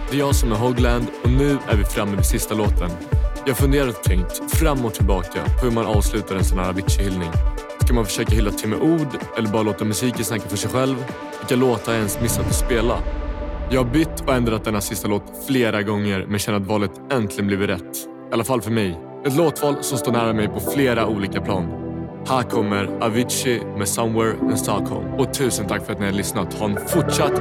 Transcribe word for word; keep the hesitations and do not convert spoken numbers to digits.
Det är jag som är Hogland och nu är vi framme vid sista låten. Jag har funderat och tänkt fram och tillbaka på hur man avslutar en sån här Avicii-hyllning. Ska man försöka hylla till med ord eller bara låta musiken snacka för sig själv? Vilka låtar jag ens missat att spela? Jag har bytt och ändrat denna sista låt flera gånger men känner att valet äntligen blivit rätt. I alla fall för mig. Ett låtval som står nära mig på flera olika plan. Här kommer Avicii med Somewhere in Stockholm. Och tusen tack för att ni har lyssnat. Ha en fortsatt